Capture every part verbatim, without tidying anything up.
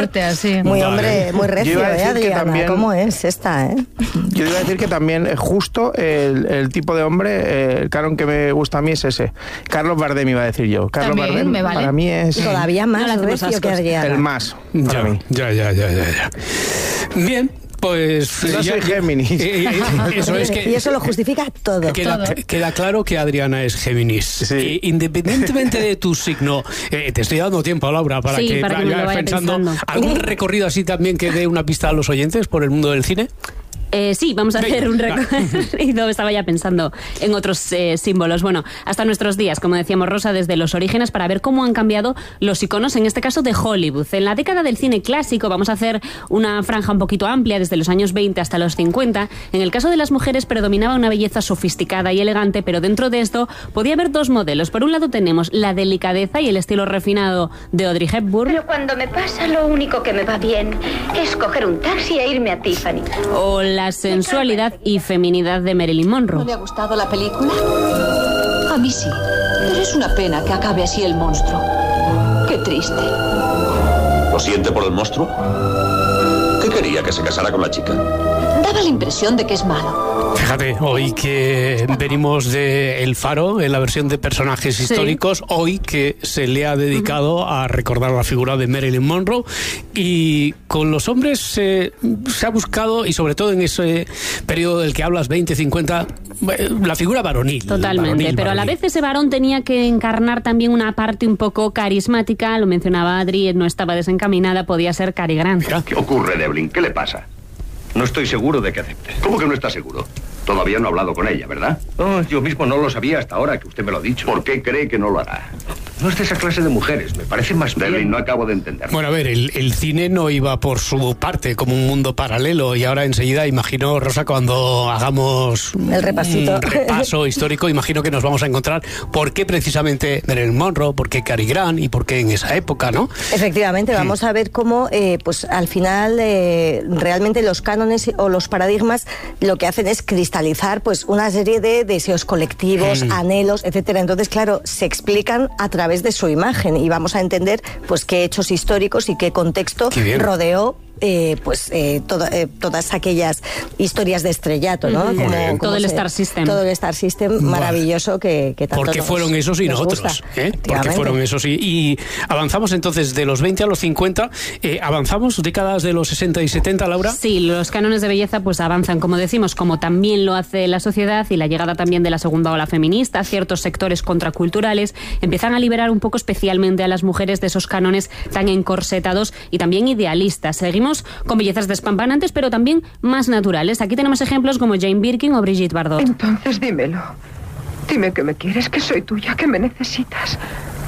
fuerte, así. Muy Vale. hombre, muy recio, ¿eh, Adriana? También, ¿Cómo es esta, eh? Yo iba a decir que también eh, justo el, el tipo de hombre, eh, el canon que me gusta a mí es ese. Carlos Bardem iba a decir yo. Carlos También, Bardem me vale. para mí es Todavía más No le hacemos recio que ascos. Adriana. el más para Ya, mí. ya, ya, ya, ya, ya. Bien, pues... Yo ya- soy Géminis. eh, eh, eso es que... Y eso lo justifica todo. Queda, Todo. queda claro que Adriana es Géminis. Sí. Eh, independientemente de tu signo, eh, te estoy dando tiempo, Laura, para Sí, que para que me lo vayas vaya pensando. pensando. ¿Algún recorrido así también que dé una pista a los oyentes por el mundo del cine? Eh, sí, vamos a Venga, hacer un va. recorrido. Estaba ya pensando en otros eh, símbolos. Bueno, hasta nuestros días, como decíamos Rosa, desde los orígenes, para ver cómo han cambiado los iconos, en este caso de Hollywood. En la década del cine clásico vamos a hacer una franja un poquito amplia, desde los años veinte hasta los cincuenta. En el caso de las mujeres predominaba una belleza sofisticada y elegante, pero dentro de esto podía haber dos modelos. Por un lado tenemos la delicadeza y el estilo refinado de Audrey Hepburn, Pero cuando me pasa, lo único que me va bien es coger un taxi e irme a Tiffany. o la sensualidad y feminidad de Marilyn Monroe. ¿No le ha gustado la película? A mí sí, pero es una pena que acabe así el monstruo. Qué triste. ¿Lo siente por el monstruo? ¿Qué quería, que se casara con la chica? Daba la impresión de que es malo. Fíjate, hoy que venimos de El Faro, en la versión de personajes históricos, hoy que se le ha dedicado a recordar la figura de Marilyn Monroe, y con los hombres eh, se ha buscado, y sobre todo en ese periodo del que hablas, veinte, cincuenta, eh, la figura varonil. Totalmente, varonil, pero a la varonil. vez ese varón tenía que encarnar también una parte un poco carismática, lo mencionaba Adri, no estaba desencaminada, podía ser Cary Grant. Mira, ¿Qué ocurre, Devlin? ¿Qué le pasa? No estoy seguro de que acepte. ¿Cómo que no está seguro? Todavía no ha hablado con ella, ¿verdad? Oh, yo mismo no lo sabía hasta ahora que usted me lo ha dicho. ¿Por qué cree que no lo hará? No es de esa clase de mujeres, me parece más bien... Devlin, no acabo de entender. Bueno, a ver, el, el cine no iba por su parte como un mundo paralelo, y ahora enseguida imagino, Rosa, cuando hagamos El repasito. un repaso histórico, imagino que nos vamos a encontrar por qué precisamente Marilyn Monroe, por qué Cary Grant y por qué en esa época, ¿no? Efectivamente, vamos a ver cómo, eh, pues al final, eh, realmente los cánones o los paradigmas lo que hacen es cristalizar, pues, una serie de deseos colectivos, Mm. anhelos, etcétera. Entonces, claro, se explican a través de su imagen y vamos a entender, pues, qué hechos históricos y qué contexto Qué bien. rodeó. Eh, pues eh, toda- eh, todas aquellas historias de estrellato, ¿no? Ujú. Muy bien. Todo el se- Star System. Todo el Star System maravilloso que, que tanto Porque nos- fueron esos y nos nosotros, gusta. ¿eh? Porque Efectivamente. fueron esos y, y avanzamos entonces de los veinte a los cincuenta, eh, avanzamos décadas de los sesenta y setenta, Laura. Sí, los cánones de belleza pues avanzan, como decimos, como también lo hace la sociedad, y la llegada también de la segunda ola feminista, ciertos sectores contraculturales empiezan a liberar un poco especialmente a las mujeres de esos cánones tan encorsetados y también idealistas. Seguimos con bellezas despampanantes, pero también más naturales. Aquí tenemos ejemplos como Jane Birkin o Brigitte Bardot. Entonces dímelo. Dime que me quieres, que soy tuya, que me necesitas.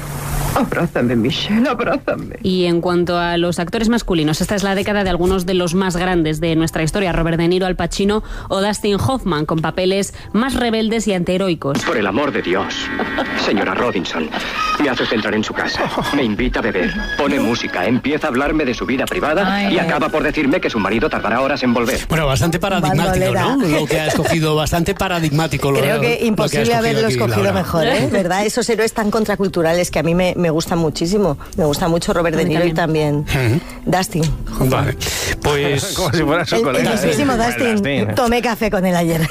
Abrázame, Michelle, abrázame. Y en cuanto a los actores masculinos, esta es la década de algunos de los más grandes de nuestra historia: Robert De Niro, Al Pacino o Dustin Hoffman, con papeles más rebeldes y antiheroicos. Por el amor de Dios, señora Robinson, me hace entrar en su casa, me invita a beber, pone música, empieza a hablarme de su vida privada Ay, y ay. acaba por decirme que su marido tardará horas en volver. Bueno, bastante paradigmático, Bandolera. ¿no? Lo que ha escogido, bastante paradigmático. Lo, Creo lo que que ha imposible escogido haberlo aquí, escogido Laura. mejor, ¿eh? ¿Verdad? Esos héroes tan contraculturales que a mí me, me gustan muchísimo. Me gusta mucho Robert A De mí Niro y también Dustin. Vale, pues... Como si fuera su El, el colega. mismísimo ¿eh? Dustin. Dustin. Tomé café con él ayer.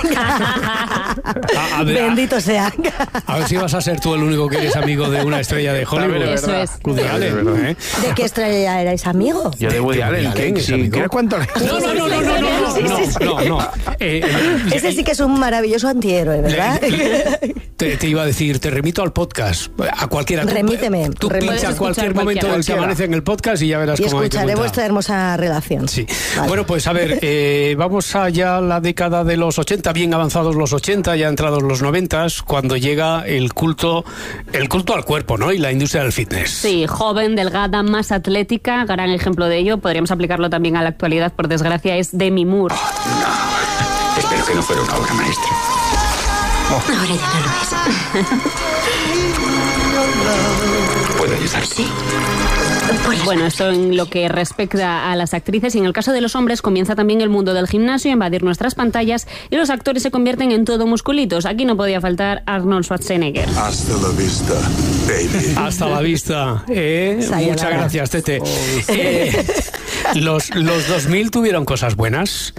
a, a ver, Bendito sea. a ver si vas a ser tú el único que eres amigo de una estrella de Hollywood. También Eso verdad. es. Woody También Allen, es verdad. ¿eh? ¿De qué estrella erais amigo? Yo de Woody Allen, Allen, ¿qué? ¿es Si amigo? quieres cuento la No, no, no, no, no, no, Sí, sí, sí. no, no, no. Eh, eh, Ese sí que es un maravilloso antihéroe, ¿verdad? Te, te iba a decir, te remito al podcast, a cualquiera. Tú- Remíteme, Tú remíteme. pincha Puedes cualquier escuchar momento del que cualquiera. amanece en el podcast y ya verás Y cómo hay que escucharé contar. vuestra hermosa relación. Sí. Vale. Bueno, pues a ver, eh, vamos allá a la década de los ochenta, bien avanzados los ochenta, ya entrados los noventa, cuando llega el culto, el culto al cuerpo, ¿no? Y la industria del fitness. Sí, joven, delgada, más atlética, gran ejemplo de ello, podríamos aplicarlo también a la actualidad, por desgracia, es Demi Moore. No, espero que no fuera una obra maestra. Ahora ya no lo es. ¿Puedo ayudar? Sí. Bueno, esto en lo que respecta a las actrices, y en el caso de los hombres comienza también el mundo del gimnasio a invadir nuestras pantallas y los actores se convierten en todo musculitos. Aquí no podía faltar Arnold Schwarzenegger. Hasta la vista, baby. Hasta la vista. Eh, muchas gracias, Tete. Eh, los, los dos mil tuvieron cosas buenas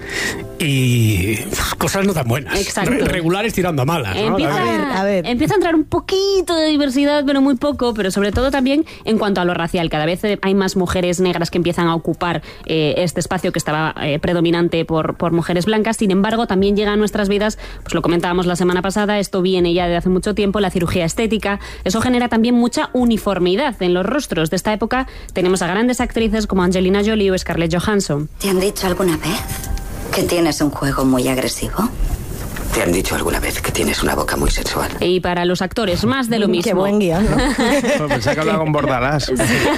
y cosas no tan buenas. Exacto. Re- regulares tirando a malas, ¿no? Empieza, A ver, a ver. empieza a entrar un poquito de diversidad, pero muy poco, pero sobre todo también en cuanto a lo racial. Cada vez hay más mujeres negras que empiezan a ocupar eh, este espacio que estaba eh, predominante por, por mujeres blancas. Sin embargo, también llega a nuestras vidas, pues lo comentábamos la semana pasada, esto viene ya de hace mucho tiempo, la cirugía estética. Eso genera también mucha uniformidad en los rostros. De esta época tenemos a grandes actrices como Angelina Jolie o Scarlett Johansson. ¿Te han dicho alguna vez que tienes un juego muy agresivo? ¿Te han dicho alguna vez que tienes una boca muy sexual? Y para los actores, más de lo mismo. Qué buen guión, ¿no? Pensé que hablaba con Bordalás.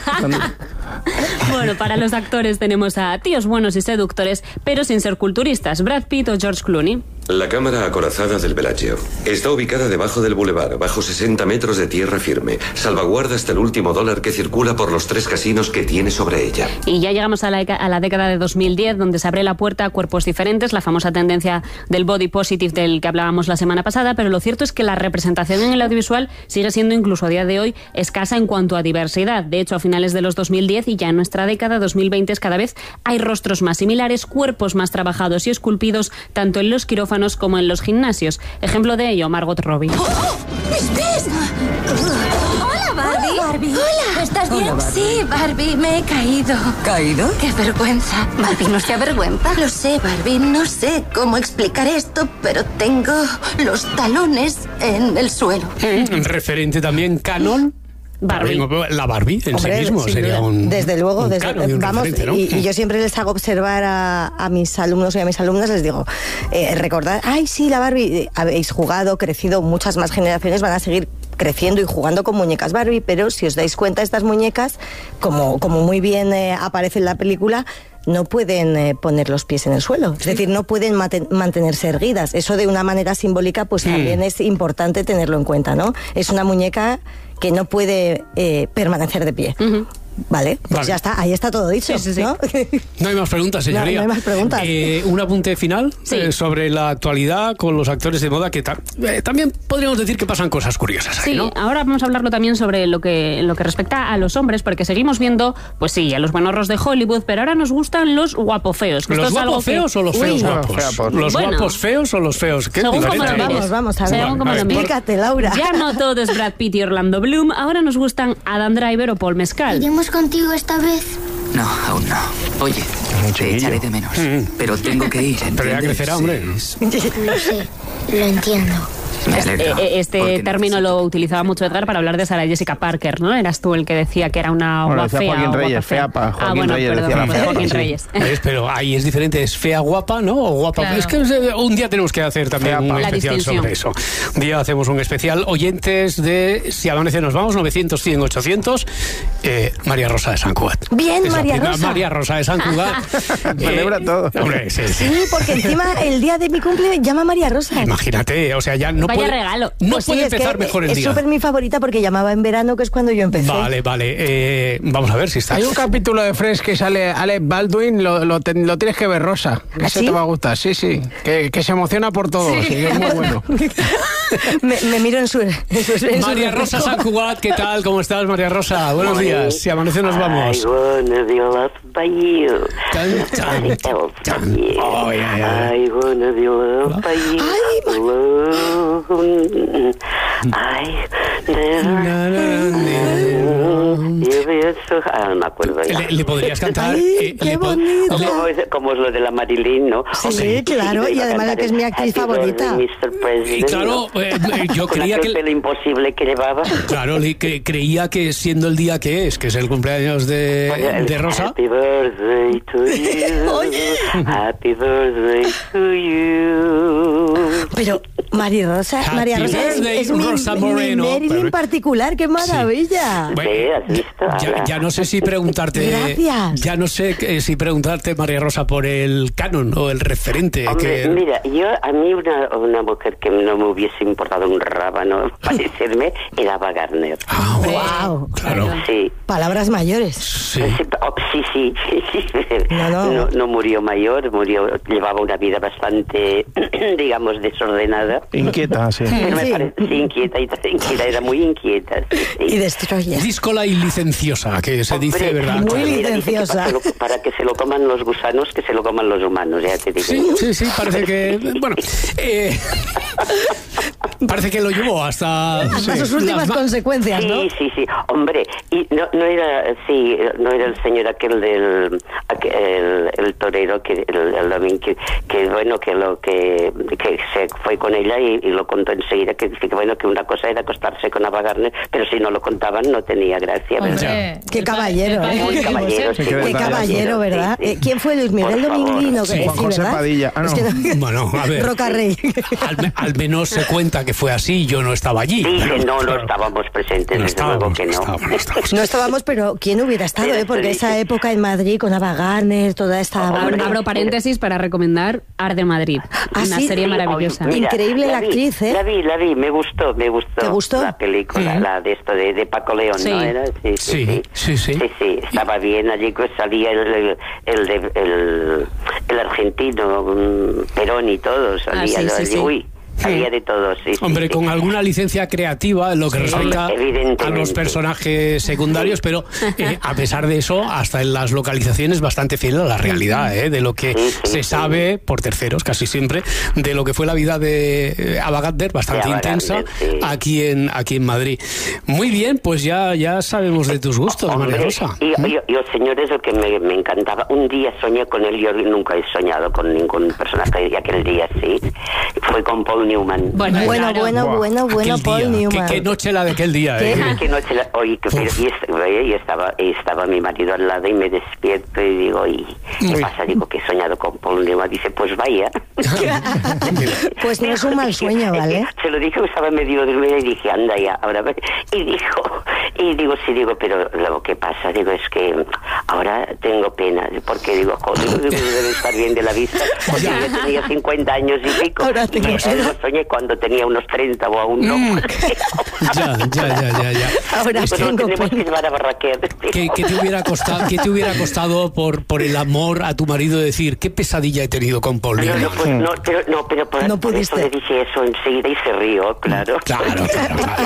Bueno, para los actores tenemos a tíos buenos y seductores, pero sin ser culturistas, Brad Pitt o George Clooney. La cámara acorazada del Bellagio está ubicada debajo del bulevar, bajo sesenta metros de tierra firme. Salvaguarda hasta el último dólar que circula por los tres casinos que tiene sobre ella. Y ya llegamos a la, a la década de dos mil diez, donde se abre la puerta a cuerpos diferentes, la famosa tendencia del body positive del que hablábamos la semana pasada, pero lo cierto es que la representación en el audiovisual sigue siendo incluso a día de hoy escasa en cuanto a diversidad. De hecho, a finales de los dos mil diez y ya en nuestra década dos mil veinte cada vez hay rostros más similares, cuerpos más trabajados y esculpidos, tanto en los quirófanos como en los gimnasios. Ejemplo de ello, Margot Robbie. ¡Oh! ¡Mis pies! ¡Hola, Barbie! Hola, Barbie. Hola. ¿Estás bien? Hola, Barbie. Sí, Barbie, me he caído. ¿Caído? ¡Qué vergüenza! Barbie, ¿no se avergüenza? Lo sé, Barbie, no sé cómo explicar esto, pero tengo los talones en el suelo. Referente también canon. Barbie. La Barbie en Hombre, sí mismo sin sería duda. un Desde luego, un desde, canon y un vamos, referente, ¿no? y, y yo siempre les hago observar a, a mis alumnos y a mis alumnas, les digo, eh, recordad, ay sí, la Barbie, eh, habéis jugado, crecido, muchas más generaciones van a seguir creciendo y jugando con muñecas Barbie, pero si os dais cuenta, estas muñecas, como, como muy bien eh, aparece en la película, no pueden eh, poner los pies en el suelo. Es decir, no pueden mate- mantenerse erguidas. Eso de una manera simbólica, pues mm. también es importante tenerlo en cuenta, ¿no? Es una muñeca que no puede eh, permanecer de pie. Uh-huh. Vale, pues vale. Ya está, ahí está todo dicho, sí, sí, sí. ¿no? No hay más preguntas, señoría. No, no hay más preguntas. Eh, un apunte final sí. eh, sobre la actualidad con los actores de moda, que ta- eh, también podríamos decir que pasan cosas curiosas ahí, sí, ¿no? Ahora vamos a hablarlo también sobre lo que, lo que respecta a los hombres, porque seguimos viendo, pues sí, a los buenorros de Hollywood, pero ahora nos gustan los guapofeos. ¿Los guapos feos que... o los feos Uy, guapos? No, feapos. ¿Los bueno, guapos feos o los feos? ¿Qué según como lo vamos, vamos a ver. Según como lo Explícate, Laura. Ya no todo es Brad Pitt y Orlando Bloom, ahora nos gustan Adam Driver o Paul Mescal. ¿Iremos contigo esta vez? No, aún no. Oye, te echaré de menos. Mm. Pero tengo que ir, ¿entiendes? Pero ya crecerá, hombre. Lo sé, lo entiendo. Me alegro, este este término lo utilizaba mucho Edgar para hablar de Sarah Jessica Parker, ¿no? Eras tú el que decía que era una bueno, guapa fea. Joaquín o Reyes, guapa fea. feapa. Joaquín ah, bueno, Reyes perdón, decía la fea. Joaquín Sí. Reyes. ¿Ves? Pero ahí es diferente, es fea guapa, ¿no? O guapa. Claro. Es que un día tenemos que hacer también Feapa. un La especial distinción. sobre eso. Un día hacemos un especial. Oyentes de Si Amanece Nos Vamos, novecientos, cien, ochocientos. Eh, María Rosa de Sant Cugat. Bien, Esa María prima, Rosa. María Rosa de Sant Cugat. Celebra todo. Hombre, sí, sí. Sí, porque encima el día de mi cumple llama María Rosa. Imagínate, o sea, ya no Vaya puede, regalo. no Pues sí, puede es empezar que mejor el es día. Es súper mi favorita porque llamaba en verano, que es cuando yo empecé. Vale, vale. Eh, vamos a ver si está. Hay un capítulo de Friends que sale Alec Baldwin, lo, lo, te, lo tienes que ver, Rosa. ¿Ah, Ese sí? te va a gustar, sí, sí. Que, que se emociona por todo, sí, sí, es muy bueno. me, me miro en su... En su en María su Rosa Sant Cugat, ¿qué tal? ¿Cómo estás, María Rosa? Buenos días. Si Amanece Nos Vamos. I wanna be loved by you. Tan, tan, tan. Oh, yeah, yeah. I wanna be loved by you. Ay, Alone. I never... Ah, no me acuerdo ya. ¿Le, le podrías cantar? Ay, eh, qué le po- bonito. le- Como es, como es lo de la Marilyn, ¿no? Sí, sí, claro, y además la que es mi actriz Happy favorita. Birthday, mister President, Y claro, ¿no? eh, eh, yo Con creía aquel que... pelo imposible que llevaba. Claro, le- que, creía que siendo el día que es, que es el cumpleaños de, Oye, de Rosa... Happy birthday to you. Oye. Happy birthday to you. Pero María Rosa, Happy María Rosa es, birthday, es mi, Rosa mi Moreno. Marilyn particular, qué maravilla. Sí. Bueno, ya, ya no sé si preguntarte. Gracias. Ya no sé eh, si preguntarte, María Rosa, por el canon o el referente. Hombre, que... mira, yo a mí una, una mujer que no me hubiese importado un rábano parecerme era Ava Gardner. Ah, wow. Claro. Sí. Palabras mayores. Sí. Oh, sí, sí. No, no. No, no murió mayor, murió, llevaba una vida bastante, digamos, desordenada. Inquieta, sí. Pero me Sí. parece sí, inquieta, y inquieta, era muy inquieta. Sí, sí. Y destroyer. Díscola y licenciosa, que se dice, Hombre, ¿verdad? muy mira, dice que licenciosa. para, lo- para que se lo coman los gusanos, que se lo coman los humanos, ya te digo. Sí, sí, sí, parece que... Bueno, eh, parece que lo llevó hasta... Hasta sí, sus últimas las ma- consecuencias, ¿no? Sí, sí, sí. Hombre, y no, no era, sí, no era el señor aquel del, aquel, el, el torero que el, el domingo que, que bueno que lo que, que se fue con ella y, y lo contó enseguida que, que bueno que una cosa era acostarse con Ava Gardner, pero si no lo contaban no tenía gracia, ¿verdad? Qué caballero, ¿eh? Muy caballero, sí, Qué muy caballero, ¿verdad? sí, sí. Eh, ¿Quién fue Luis Miguel Por favor. Dominguino? Sí. Juan José ¿verdad? Padilla. Ah, no. Es que no- Bueno, a ver. Roca Rey. Al, me- al menos se cuenta que fue así, yo no estaba allí. Dice, pero, no, no claro, estábamos presentes, no desde luego estábamos, que no no. estábamos, no estábamos. No estábamos, pero ¿quién hubiera estado? Mira, Eh? Porque te esa dice- época en Madrid con Ava Gardner, toda esta... Hombre, Abro, abro paréntesis para recomendar Arde Madrid, Ah, una sí, serie sí, maravillosa. Mira, Increíble la vi, actriz, ¿eh? La vi, la vi, me gustó, me gustó. ¿Te gustó? La película, Mm. la de esto de, de Paco León, Sí. ¿no era? Sí, sí, Sí, sí. sí, sí. Sí, sí, estaba bien, allí pues salía el, el, el, de- el, el argentino, mm, Perón y todo, salía, Ah, sí, ¿no? sí, Allí, sí. uy, salía de todo, sí, sí, Hombre, sí. con alguna licencia creativa en lo que respecta Hombre, a evidentemente. los personajes secundarios, pero eh, a pesar de eso, hasta en las localizaciones bastante fiel a la realidad, ¿eh? De lo que Sí, sí, se sí. sabe, por terceros casi siempre, de lo que fue la vida de eh, Ava Gardner, bastante De Ava intensa, Gardner, sí. aquí en aquí en Madrid. Muy bien, pues ya, ya sabemos de tus gustos, Hombre, María Rosa. y yo, yo, señores, lo que me, me encantaba, un día soñé con él, yo nunca he soñado con ningún personaje, y aquel día sí, fue con Paul Newman. Bueno, Bueno, claro. bueno, Buah, bueno, bueno, Aquel Paul día. Newman. ¿Qué, qué noche la de aquel día, ¿Qué? ¿eh? Que noche la- oye, que, pero, y, est- oye, y estaba, y estaba mi marido al lado y me despierto y digo, ¿y qué Uy. pasa? Digo, que he soñado con Paul Newman. Dice, pues vaya. Pues no es un mal sueño, ¿vale? Se lo dije, estaba medio dormida y dije, anda ya, ahora ve. Y dijo, y digo, sí, digo, pero lo que pasa, digo, es que ahora tengo pena, porque digo, joder, digo, debe estar bien de la vista, porque Ya. yo tenía cincuenta años y pico, Ahora y tengo eso pena. lo soñé cuando tenía unos treinta o aún no. Mm. Ya, ya, ya, ya, ya. Ahora Pues lo tengo tenemos que pena. llevar a Barraquer. ¿Qué, qué te hubiera costado, qué te hubiera costado por, por el amor a tu marido decir qué pesadilla he tenido con Paul No, Newman? no, pues, no, pero, no, pero por, No por eso pudiste. le dije eso enseguida y se rió, claro. Claro, claro, claro.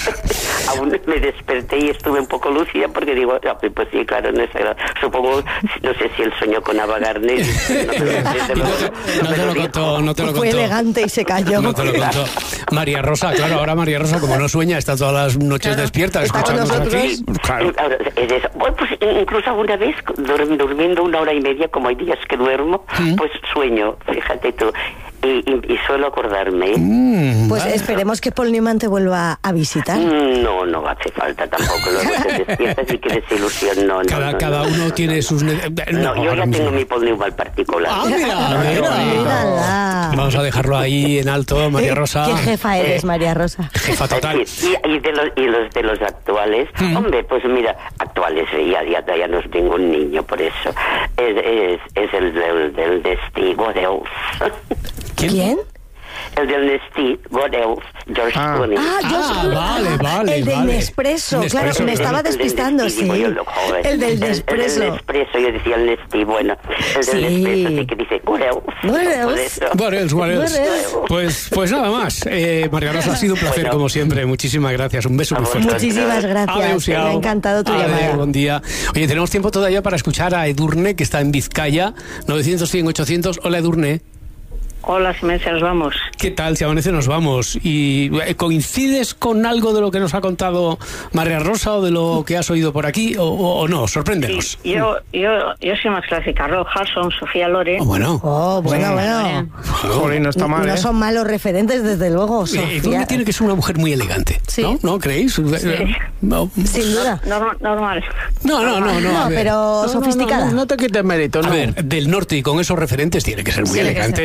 Aún me desperté y estuve un poco lúcida porque digo, ah, pues sí, claro, no sé, supongo, no sé si él soñó con Ava Gardner. No, desde luego, No me te lo dijo. contó, no te lo Fue contó. elegante y se cayó. No te lo contó. María Rosa, claro, ahora María Rosa, como no sueña, está todas las noches despierta, Está con escuchándonos nosotros. aquí. Claro. Ahora, es eso. Bueno, pues incluso alguna vez dur- durmiendo una hora y media, como hay días que duermo, Mm. pues sueño, fíjate tú, y, y, y suelo acordarme. Mm, Pues vale. esperemos que Paul Newman te vuelva a visitar. Mm, No, no hace falta tampoco. Luego te despiertas y que desilusión. No, no, Cada, no, cada no, uno no, tiene no. sus... ne- No, yo ahora ya mismo. tengo mi Paul Newman particular. Ah, mira, mira. Mírala. Vamos a dejarlo ahí en alto, María Rosa. ¿Qué jefa eres, María Rosa? Jefa total. Sí, y, y de los, y los de los actuales, Mm. hombre, pues mira, actuales, ya, ya, ya no es ningún niño, por eso. Es, es, es el del, del Nesty, God Elf. ¿Quién? El del Nesty, God Elf, George Ah. Clooney. Ah, yo Ah, soy- vale, vale, El del vale. Nespresso, Nespresso, claro, me claro. estaba El del despistando, Nesty, sí. digo yo, lo joven. El del El, Nespresso. del Nespresso, yo decía el Nesty, bueno. El del Sí. Nespresso sí que dice, God Elf. God Elf. Por eso. What else, what else? What else? Pues, pues nada más. Eh, María Rosa, ha sido un placer Bueno. como siempre. Muchísimas gracias. Un beso muy fuerte. Muchísimas gracias. Adeu-siau. Me ha encantado tu Adeu, llamada. Buen día. Oye, tenemos tiempo todavía para escuchar a Edurne, que está en Vizcaya. novecientos, cien, ochocientos. Hola, Edurne. Hola, si nos vamos. ¿Qué tal? Si amanece nos vamos. ¿Y eh, coincides con algo de lo que nos ha contado María Rosa o de lo que has oído por aquí o, o- o no? Sorpréndenos. Yo, yo, yo soy más clásica. Rob Hudson, Sofía Loren. Oh, bueno. Oh, bueno, bueno. Joder, no está mal, No ¿eh? son malos referentes, desde luego, Eh, Edurne Sofía. tiene que ser una mujer muy elegante, ¿no? ¿No creéis? Eh, No, Sin duda. Normal. normal. no, no, no. no, a No, ver. pero No, no, sofisticada. No, no te quites mérito, A no. ver, del norte y con esos referentes tiene que ser muy Sí, elegante, Edurne.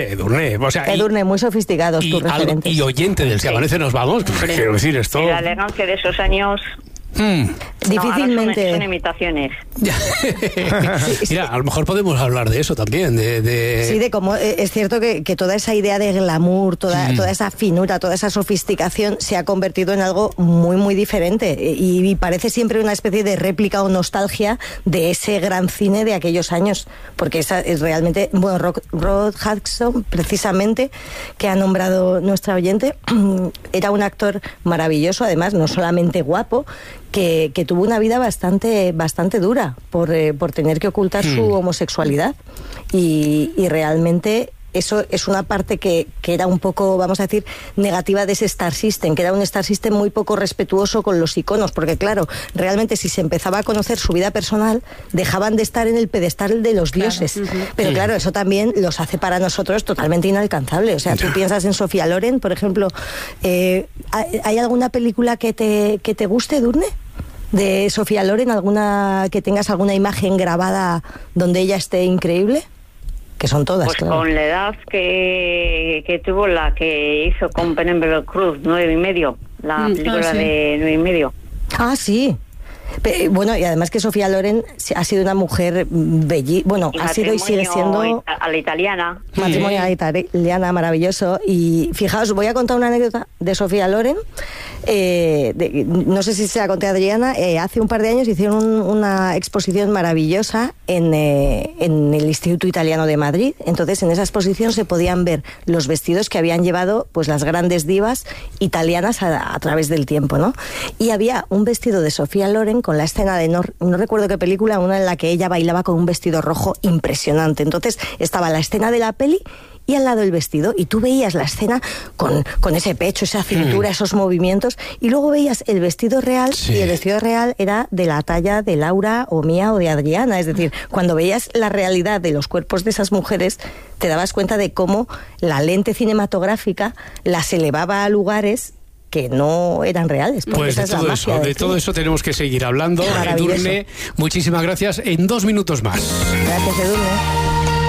Hombre, o sea, Edurne, muy sofisticados y, tus referentes. Y oyente del Si Amanece Nos Vamos, Hombre, quiero decir esto. La elegancia de esos años... Mm. Difícilmente. No, son, son imitaciones. Mira, a lo mejor podemos hablar de eso también. De, de... Sí, de cómo eh, es cierto que, que toda esa idea de glamour, toda, mm. toda esa finura, toda esa sofisticación se ha convertido en algo muy, muy diferente. Y, y parece siempre una especie de réplica o nostalgia de ese gran cine de aquellos años. Porque esa es realmente. Bueno, Rod, Rod Hudson, precisamente, que ha nombrado nuestra oyente, era un actor maravilloso, además, no solamente guapo. Que, que tuvo una vida bastante bastante dura por, eh, por tener que ocultar hmm. su homosexualidad y, y realmente eso es una parte que, que era un poco, vamos a decir, negativa de ese Star System, que era un Star System muy poco respetuoso con los iconos, porque claro, realmente si se empezaba a conocer su vida personal, dejaban de estar en el pedestal de los dioses. Claro. Uh-huh. Pero claro, eso también los hace para nosotros totalmente inalcanzables. O sea, tú piensas en Sofía Loren, por ejemplo, eh, ¿hay alguna película que te, que te guste, Edurne? De Sofía Loren, alguna que tengas alguna imagen grabada donde ella esté increíble, que son todas. Pues claro. Con la edad que, que tuvo la que hizo con Penélope Cruz, nueve y medio, la mm, película ah, sí. de nueve y medio. Ah, sí. Pero, bueno, y además que Sofía Loren ha sido una mujer bellísima, bueno, y ha sido y sigue siendo a la italiana. Matrimonio a la italiana, maravilloso. Y fijaos, voy a contar una anécdota de Sofía Loren. Eh, de, no sé si se la conté a Adriana, eh, hace un par de años hicieron un, una exposición maravillosa en, eh, en el Instituto Italiano de Madrid. Entonces en esa exposición se podían ver los vestidos que habían llevado pues las grandes divas italianas a, a través del tiempo, ¿no? Y había un vestido de Sofía Loren con la escena de, no, no recuerdo qué película, una en la que ella bailaba con un vestido rojo impresionante. Entonces estaba la escena de la peli y al lado el vestido, y tú veías la escena con, con ese pecho, esa cintura, mm. esos movimientos, y luego veías el vestido real, sí. y el vestido real era de la talla de Laura o mía o de Adriana. Es decir, cuando veías la realidad de los cuerpos de esas mujeres, te dabas cuenta de cómo la lente cinematográfica las elevaba a lugares que no eran reales. Pues de todo eso, de todo eso tenemos que seguir hablando. Edurne, muchísimas gracias. En dos minutos más. Gracias, Edurne.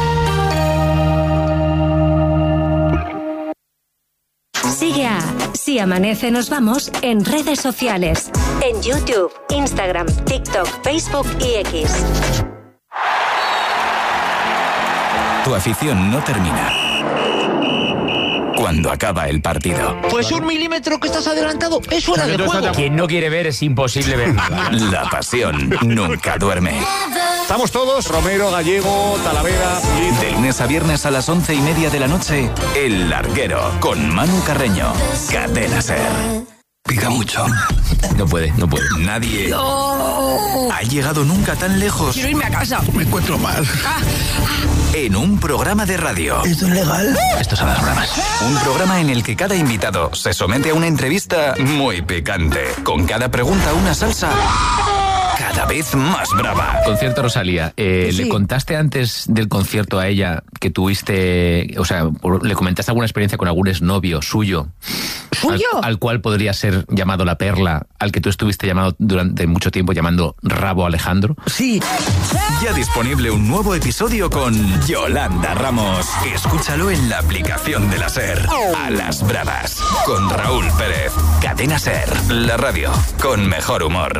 Sigue a Si Amanece Nos Vamos en redes sociales. En YouTube, Instagram, TikTok, Facebook y X. Tu afición no termina cuando acaba el partido. Pues un milímetro que estás adelantado es fuera de juego. Quien no quiere ver es imposible ver nada. La pasión nunca duerme. Estamos todos, Romero, Gallego, Talavera... De lunes a viernes a las once y media de la noche, El Larguero, con Manu Carreño. Cadena SER. Pica mucho. No puede, no puede. Nadie no. ha llegado nunca tan lejos. Quiero irme a casa. Me encuentro mal. Ah. En un programa de radio. ¿Esto es legal? Esto son las bromas. Un programa en el que cada invitado se somete a una entrevista muy picante. Con cada pregunta una salsa cada vez más brava. Concierto Rosalía. Eh, sí. ¿Le contaste antes del concierto a ella que tuviste, o sea, le comentaste alguna experiencia con algún exnovio suyo? ¿Suyo? Al, al cual podría ser llamado La Perla, al que tú estuviste llamado durante mucho tiempo llamando Rabo Alejandro? Sí. Ya disponible un nuevo episodio con Yolanda Ramos. Escúchalo en la aplicación de la SER. A las bravas. Con Raúl Pérez. Cadena SER. La radio con mejor humor.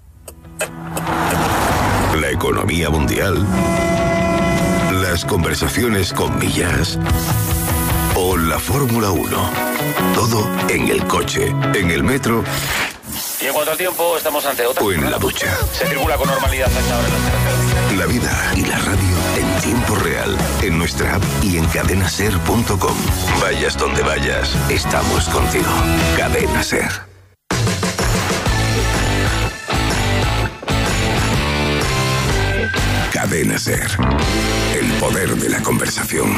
La economía mundial. Las conversaciones con millas. O la Fórmula uno. Todo en el coche, en el metro. Y en cuanto al tiempo, estamos ante otra. O en la ducha. Se circula con normalidad hasta ahora en las carreteras. La vida y la radio en tiempo real. En nuestra app y en cadena ser punto com. Vayas donde vayas, estamos contigo. Cadena SER. Cadena SER. El poder de la conversación.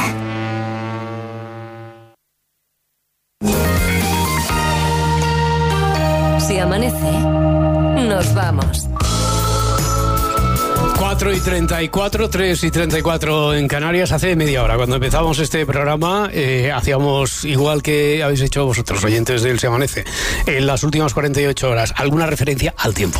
Si amanece, nos vamos. cuatro y treinta y cuatro, tres y treinta y cuatro en Canarias. Hace media hora, cuando empezamos este programa, eh, hacíamos igual que habéis hecho vosotros, oyentes del Se Amanece, en las últimas cuarenta y ocho horas, alguna referencia al tiempo.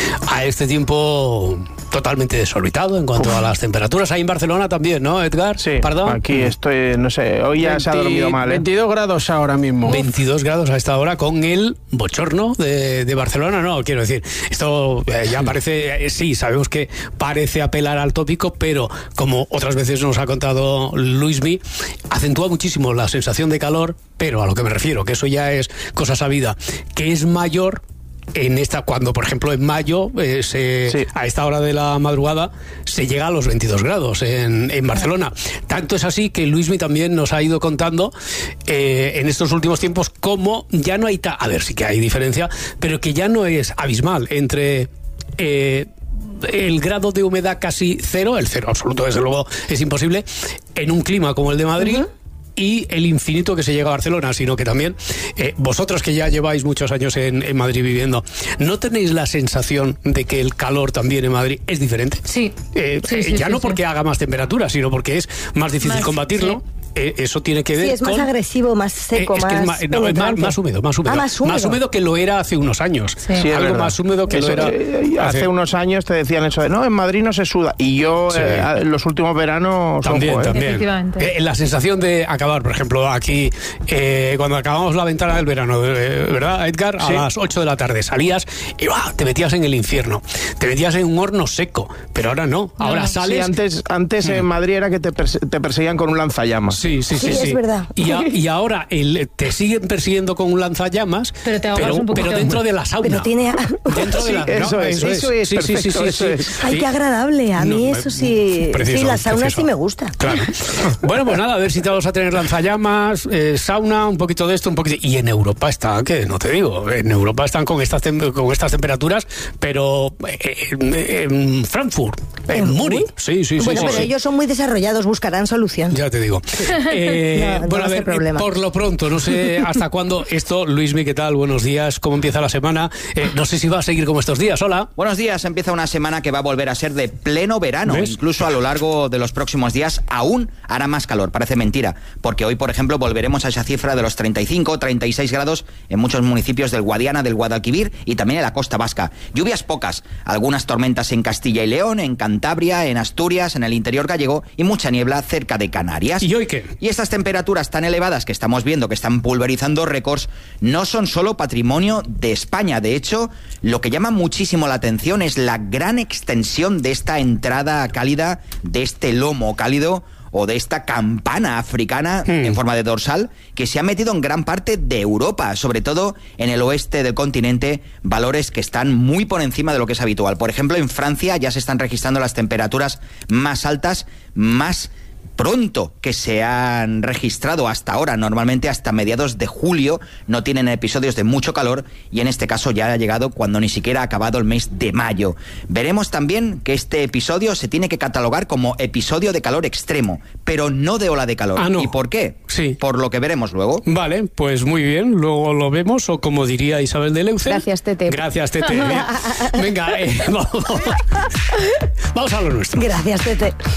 A este tiempo totalmente desorbitado en cuanto Uf. a las temperaturas. Ahí en Barcelona también, ¿no, Edgar? Sí, ¿Perdón? Aquí estoy, no sé, hoy ya veinte, se ha dormido mal, ¿eh? veintidós grados ahora mismo. veintidós grados a esta hora con el bochorno de, de Barcelona, no, quiero decir, esto eh, ya parece, eh, sí, sabemos que parece apelar al tópico, pero como otras veces nos ha contado Luismi, acentúa muchísimo la sensación de calor, pero a lo que me refiero, que eso ya es cosa sabida, que es mayor en esta, cuando por ejemplo en mayo eh, se, sí. a esta hora de la madrugada se llega a los veintidós grados en, en Barcelona. Tanto es así que Luismi también nos ha ido contando eh, en estos últimos tiempos cómo ya no hay ta- a ver, sí que hay diferencia, pero que ya no es abismal entre eh, el grado de humedad casi cero, el cero absoluto desde luego es imposible en un clima como el de Madrid, uh-huh. y el infinito que se llega a Barcelona, sino que también eh, vosotros que ya lleváis muchos años en, en Madrid viviendo, ¿no tenéis la sensación de que el calor también en Madrid es diferente? Sí. Eh, sí, eh, sí ya sí, no sí. porque haga más temperatura, sino porque es más difícil más, combatirlo. Sí. Eh, eso tiene que ver sí, es con... más agresivo, más seco, eh, es más, que es más, no, es más, más húmedo, más húmedo. Ah, más húmedo. Más húmedo que lo era hace unos años. Sí. Sí, algo más húmedo que eso, lo era eh, hace... hace unos años te decían eso de, no, en Madrid no se suda. Y yo, sí. eh, los últimos veranos son también, juego, ¿eh? también. Efectivamente. Eh, la sensación de acabar, por ejemplo, aquí, eh, cuando acabamos la ventana del verano, eh, ¿verdad, Edgar? A sí. las ocho de la tarde salías y ¡bah! Te metías en el infierno. Te metías en un horno seco. Pero ahora no. Ahora no. sales... Sí, antes, antes mm. en Madrid era que te, perse- te perseguían con un lanzallamas. Sí, sí, sí. Sí, sí. es verdad. Y, a, y ahora el, te siguen persiguiendo con un lanzallamas, pero, te pero, un pero dentro de la sauna. Pero tiene... Dentro sí, de la... eso, no, es, eso es, eso es, sí, perfecto, sí, sí, sí, eso sí. es. Ay, qué agradable. A mí no, eso sí... Precioso, sí, la sauna precioso. sí me gusta. Claro. Bueno, pues nada, a ver si te vamos a tener lanzallamas, eh, sauna, un poquito de esto, un poquito... Y en Europa está, que no te digo, en Europa están con estas, tem- con estas temperaturas, pero eh, en, en Frankfurt, en, ¿En Múnich. Sí, sí, sí. Bueno, sí, pero sí. ellos son muy desarrollados, buscarán solución. Ya te digo. Eh, no, bueno, no a ver, problema. por lo pronto, no sé hasta cuándo esto. Luismi, ¿qué tal? Buenos días. ¿Cómo empieza la semana? Eh, no sé si va a seguir como estos días. Hola. Buenos días. Empieza una semana que va a volver a ser de pleno verano. ¿Ves? Incluso a lo largo de los próximos días aún hará más calor. Parece mentira. Porque hoy, por ejemplo, volveremos a esa cifra de los treinta y cinco, treinta y seis grados en muchos municipios del Guadiana, del Guadalquivir y también en la costa vasca. Lluvias pocas. Algunas tormentas en Castilla y León, en Cantabria, en Asturias, en el interior gallego y mucha niebla cerca de Canarias. ¿Y hoy qué? Y estas temperaturas tan elevadas que estamos viendo, que están pulverizando récords, no son solo patrimonio de España. De hecho, lo que llama muchísimo la atención es la gran extensión de esta entrada cálida, de este lomo cálido o de esta campana africana hmm. en forma de dorsal, que se ha metido en gran parte de Europa, sobre todo en el oeste del continente, valores que están muy por encima de lo que es habitual. Por ejemplo, en Francia ya se están registrando las temperaturas más altas, más pronto que se han registrado hasta ahora. Normalmente hasta mediados de julio no tienen episodios de mucho calor y en este caso ya ha llegado cuando ni siquiera ha acabado el mes de mayo. Veremos también que este episodio se tiene que catalogar como episodio de calor extremo, pero no de ola de calor. Ah, no. ¿Y por qué? Sí. Por lo que veremos luego. Vale, pues muy bien, luego lo vemos, o como diría Isabel de Leucen. Gracias, Tete. Gracias, Tete. Venga, eh, vamos, vamos a lo nuestro. Gracias, Tete.